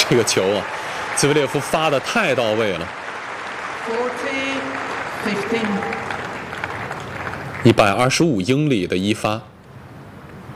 这个球啊，兹维列夫发的太到位了。125英里的一发。